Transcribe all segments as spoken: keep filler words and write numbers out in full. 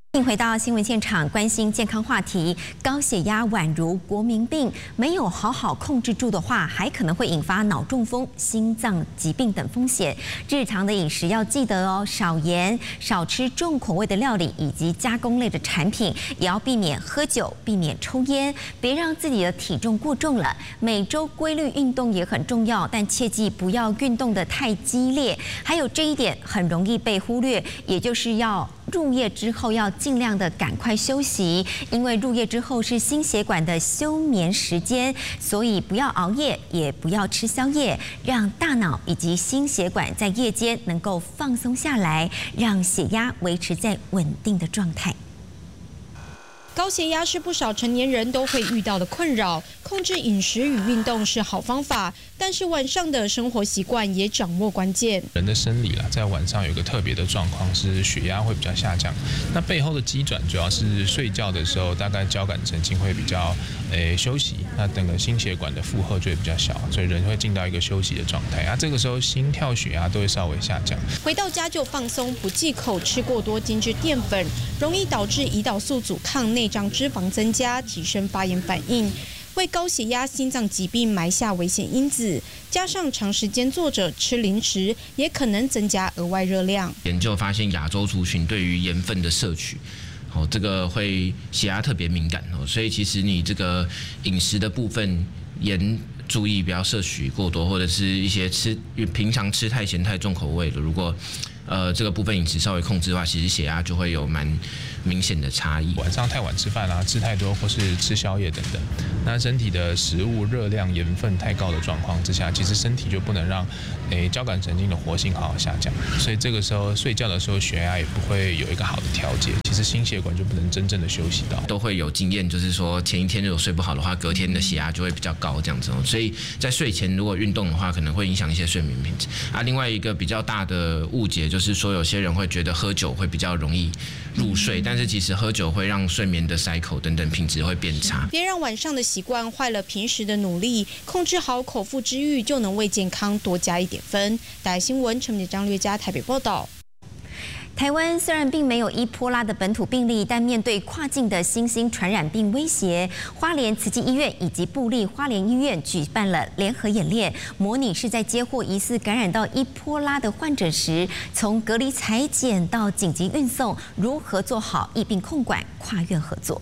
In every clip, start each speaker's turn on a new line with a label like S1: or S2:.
S1: 欢迎回到新闻现场，关心健康话题。高血压宛如国民病，没有好好控制住的话，还可能会引发脑中风、心脏疾病等风险。日常的饮食要记得哦，少盐，少吃重口味的料理以及加工类的产品，也要避免喝酒，避免抽烟，别让自己的体重过重了。每周规律运动也很重要，但切记不要运动得太激烈。还有这一点很容易被忽略，也就是要入夜之后要尽量的赶快休息，因为入夜之后是心血管的休眠时间，所以不要熬夜，也不要吃宵夜，让大脑以及心血管在夜间能够放松下来，让血压维持在稳定的状态。
S2: 高血压是不少成年人都会遇到的困扰，控制饮食与运动是好方法，但是晚上的生活习惯也掌握关键。
S3: 人的生理啦，在晚上有一个特别的状况是血压会比较下降，那背后的机转主要是睡觉的时候，大概交感神经会比较诶休息，那整个心血管的负荷就会比较小，所以人会进到一个休息的状态。啊，这个时候心跳、血压都会稍微下降。
S2: 回到家就放松，不忌口，吃过多精致淀粉，容易导致胰岛素阻抗内脏脂肪增加，提升发炎反应，为高血压、心脏疾病埋下危险因子。加上长时间坐着吃零食，也可能增加额外热量。
S4: 研究发现，亚洲族群对于盐分的摄取，哦，这个会血压特别敏感哦，所以其实你这个饮食的部分盐。注意不要摄取过多，或者是一些吃平常吃太咸太重口味的，如果呃这个部分饮食稍微控制的话，其实血压就会有蛮明显的差异。
S3: 晚上太晚吃饭啊，吃太多或是吃宵夜等等，那身体的食物热量、盐分太高的状况之下，其实身体就不能让诶交感神经的活性好好下降，所以这个时候睡觉的时候血压也不会有一个好的调节，其实心血管就不能真正的休息到。
S4: 都会有经验，就是说前一天如果睡不好的话，隔天的血压就会比较高这样子哦，所以。所以在睡前如果运动的话，可能会影响一些睡眠品质啊。另外一个比较大的误解就是说，有些人会觉得喝酒会比较容易入睡，但是其实喝酒会让睡眠的 cycle 等等品质会变差。
S2: 别让晚上的习惯坏了平时的努力，控制好口腹之欲，就能为健康多加一点分。大爱新闻陈敏张略家台北报道。
S1: 台湾虽然并没有伊波拉的本土病例，但面对跨境的新兴传染病威胁，花莲慈济医院以及部立花莲医院举办了联合演练，模拟是在接获疑似感染到伊波拉的患者时，从隔离采检到紧急运送，如何做好疫病控管，跨院合作。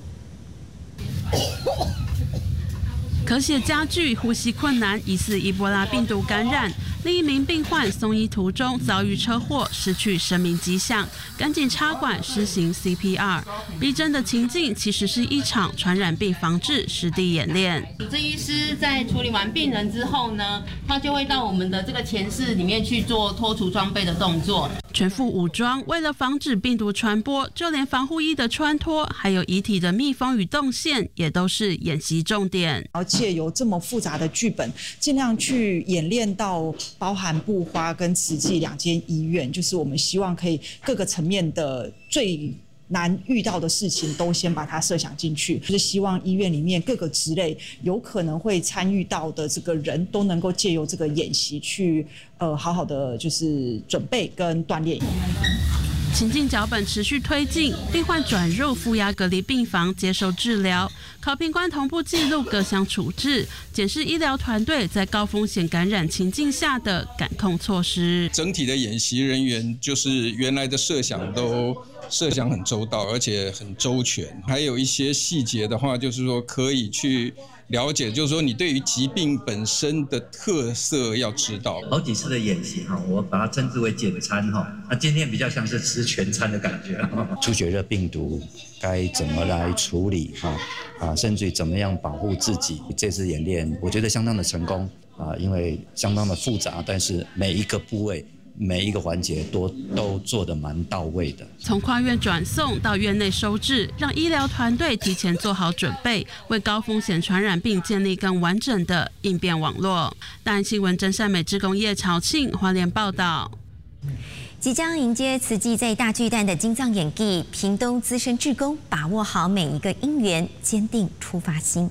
S5: 咳血加剧，呼吸困难，疑似伊波拉病毒感染。另一名病患送医途中遭遇车祸，失去生命迹象，赶紧插管施行 C P R。逼真的情境其实是一场传染病防治实地演练。
S6: 主治医师在处理完病人之后呢，他就会到我们的这个前室里面去做脱除装备的动作。
S5: 全副武装，为了防止病毒传播，就连防护衣的穿脱，还有遗体的密封与动线，也都是演习重点。
S7: 要借由这么复杂的剧本，尽量去演练到包含部花跟慈济两间医院，就是我们希望可以各个层面的最难遇到的事情都先把它设想进去，就是希望医院里面各个职类有可能会参与到的这个人都能够借由这个演习去呃好好的就是准备跟锻炼。
S5: 情境脚本持续推进，病患转入负压隔离病房接受治疗，考评官同步记录各项处置，检视医疗团队在高风险感染情境下的感控措施。
S8: 整体的演习人员就是原来的设想都设想很周到，而且很周全，还有一些细节的话，就是说可以去了解，就是说你对于疾病本身的特色要知道。
S9: 好几次的演习哈，我把它称之为简餐哈，那今天比较像是吃全餐的感觉。
S10: 出血热病毒该怎么来处理哈啊，甚至于怎么样保护自己，这次演练我觉得相当的成功啊，因为相当的复杂，但是每一个部位。每一个环节都都做得蛮到位的。
S5: 从跨院转送到院内收治，让医疗团队提前做好准备，为高风险传染病建立更完整的应变网络。大安新闻真善美志工叶朝庆花莲报道。
S1: 即将迎接慈济在大巨蛋的金藏演艺，屏东资深志工把握好每一个因缘，坚定出发心。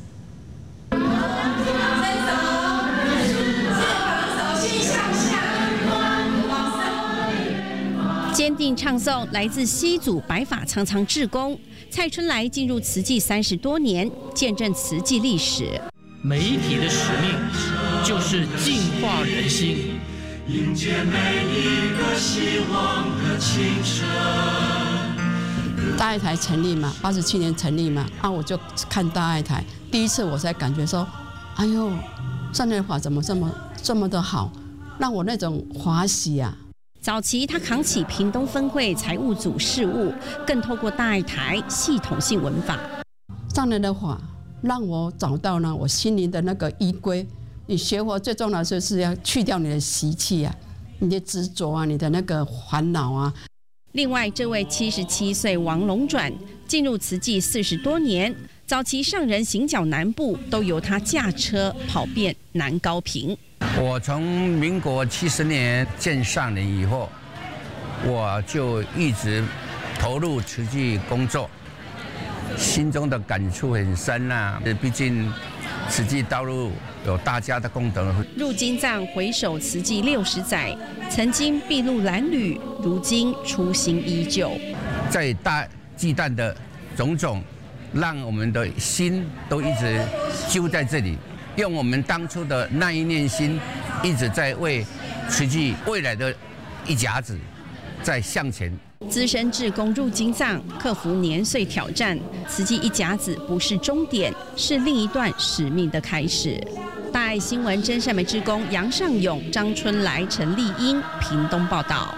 S2: 接坚定唱诵来自西组白发苍苍志工蔡春来进入慈济三十多年，见证慈济历史。
S11: 媒体的使命就是净化人心，迎接每一个希望的清晨。
S12: 大爱台成立嘛，八十七年成立嘛，啊，我就看大爱台，第一次我才感觉说，哎呦，善人法怎么这么这么的好，让我那种欢喜啊。
S2: 早期他扛起屏东分会财务组事务，更透过大爱台系统性文法。
S12: 善人的法让我找到呢我心灵的那个依归。你学佛最重要的就是要去掉你的习气啊，你的执着啊，你的那个烦恼啊。
S2: 另外，这位七十七岁王龙转进入慈济四十多年，早期上人行脚南部都由他驾车跑遍南高屏。
S13: 我从民国七十年见上人以后，我就一直投入慈济工作，心中的感触很深啊。毕竟慈济道路有大家的功德。
S2: 入金藏回首慈济六十载，曾经筚路蓝缕，如今初心依旧。
S13: 在大忌惮的种种，让我们的心都一直揪在这里。用我们当初的那一念心，一直在为慈济未来的一甲子在向前。
S2: 资深志工入金藏，克服年岁挑战，慈济一甲子不是终点，是另一段使命的开始。大爱新闻真善美志工杨尚勇、张春来、陈丽英，屏东报道。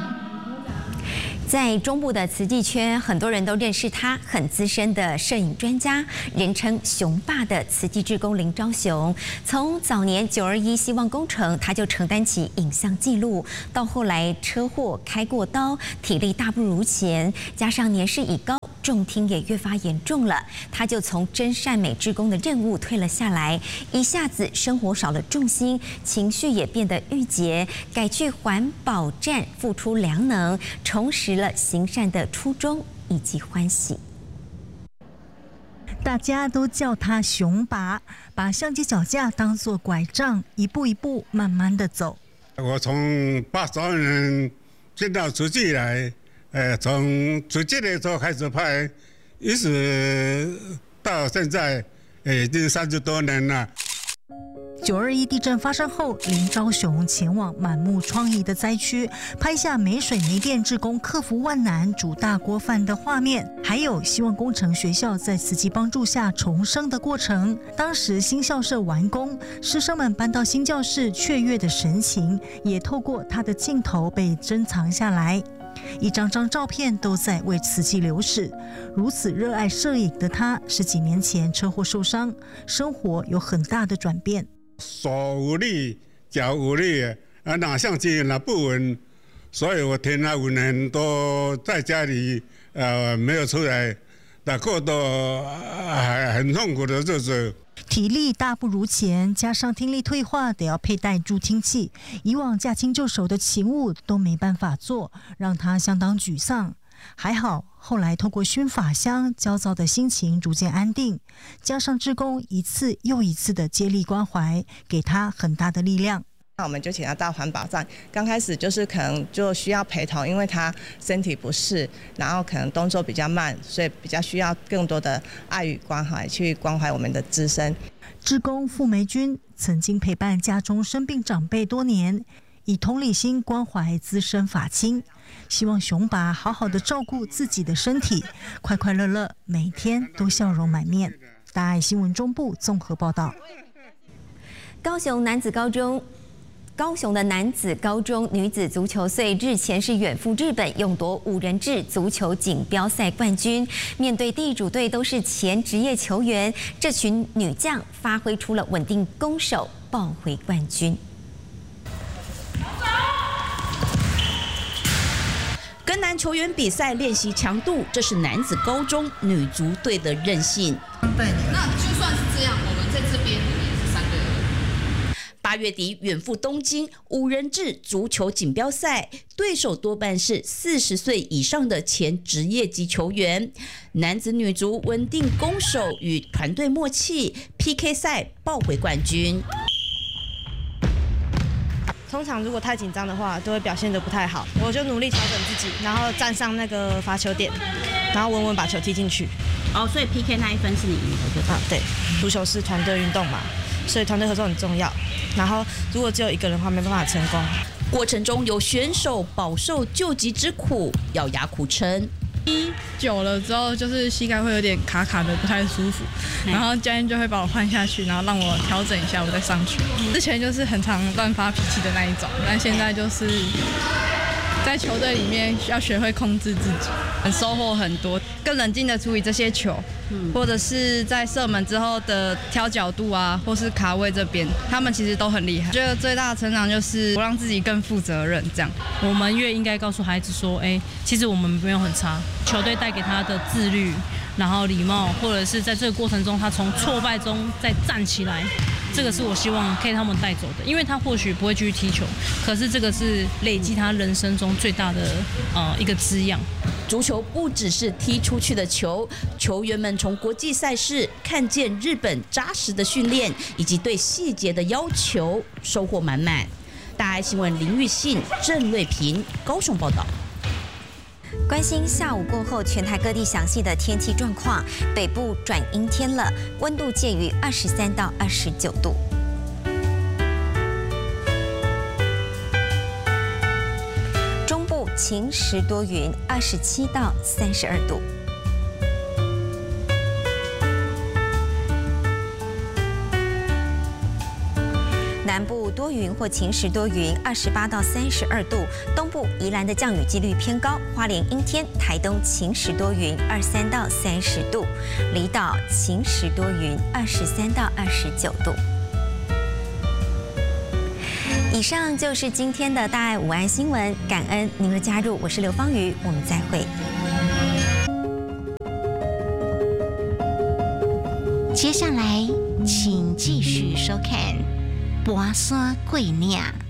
S1: 在中部的慈济圈，很多人都认识他，很资深的摄影专家，人称雄霸的慈济志工林昭雄。从早年九二一希望工程，他就承担起影像记录，到后来车祸开过刀，体力大不如前，加上年事已高，重听也越发严重了，他就从真善美志工的任务退了下来，一下子生活少了重心，情绪也变得郁结，改去环保站付出良能，重拾了行善的初衷以及欢喜。
S14: 大家都叫他雄拔，把相机脚架当作拐杖，一步一步慢慢的走。
S15: 我从八十二年进到慈济来，呃，从慈济的时候开始拍，一直到现在，已经三十多年了。
S14: 九二一地震发生后，林昭雄前往满目疮痍的灾区，拍下没水没电志工克服万难煮大锅饭的画面，还有希望工程学校在慈济帮助下重生的过程。当时新校舍完工，师生们搬到新教室雀跃的神情，也透过他的镜头被珍藏下来。一张张照片都在为慈济留史。如此热爱摄影的他，十几年前车祸受伤，生活有很大的转变。
S15: 手无力，脚无力，啊，拿相机拿不稳，所以我前那五年都在家里，呃，没有出来，那过得还很痛苦的日子。
S14: 体力大不如前，加上听力退化，得要佩戴助听器，以往驾轻就熟的勤务都没办法做，让他相当沮丧。还好，后来透过熏法香，焦躁的心情逐渐安定，加上志工一次又一次的接力关怀，给他很大的力量。
S16: 那我们就请他到环保站，刚开始就是可能就需要陪同，因为他身体不适，然后可能动作比较慢，所以比较需要更多的爱与关怀去关怀我们的资深。
S14: 志工傅梅君曾经陪伴家中生病长辈多年，以同理心关怀资深法亲，希望雄拔好好的照顾自己的身体，快快乐乐，每天都笑容满面。大爱新闻中部综合报道。
S1: 高雄男子高中。高雄的男子高中女子足球队日前是远赴日本，勇夺五人制足球锦标赛冠军。面对地主队都是前职业球员，这群女将发挥出了稳定攻守，抱回冠军。
S17: 跟男球员比赛练习强度，这是男子高中女足队的韧性。
S18: 那就算是这样，我们在这边也是三对二。
S17: 八月底远赴东京五人制足球锦标赛，对手多半是四十岁以上的前职业级球员。男子女足稳定攻守与团队默契 ，P K 赛抱回冠军。
S19: 通常如果太紧张的话，都会表现得不太好。我就努力调整自己，然后站上那个罚球点，然后稳稳把球踢进去。
S17: 哦，所以 P K 那一分是你赢的，对吧？
S19: 啊，对，足球是团队运动嘛，所以团队合作很重要。然后如果只有一个人的话，没办法成功。
S17: 过程中有选手饱受救急之苦，咬牙苦撑。
S20: 踢久了之后，就是膝盖会有点卡卡的，不太舒服，然后教练就会把我换下去，然后让我调整一下，我再上去。之前就是很常乱发脾气的那一种，但现在就是在球队里面要学会控制自己，很收获很多，更冷静的处理这些球，嗯、或者是在射门之后的挑角度啊，或是卡位这边，他们其实都很厉害。觉得最大的成长就是我让自己更负责任，这样。
S21: 我们越应该告诉孩子说，哎，其实我们没有很差，球队带给他的自律，然后礼貌，或者是在这个过程中他从挫败中再站起来。这个是我希望可以他们带走的，因为他或许不会继续踢球，可是这个是累积他人生中最大的呃一个滋养。
S17: 足球不只是踢出去的球，球员们从国际赛事看见日本扎实的训练以及对细节的要求，收获满满。大爱新闻林玉信、郑瑞平高雄报道。
S1: 关心下午过后全台各地详细的天气状况，北部转阴天了，温度介于二十三到二十九度。中部晴时多云，二十七到三十二度。南部多云或晴时多云，二十八到三十二度。东部宜兰的降雨几率偏高，花莲阴天，台东晴时多云，二十三到三十度。离岛晴时多云，二十三到二十九度。以上就是今天的大爱午安新闻，感恩您的加入，我是刘芳瑜，我们再会。
S22: 接下来，请继续收看《跋山过岭》。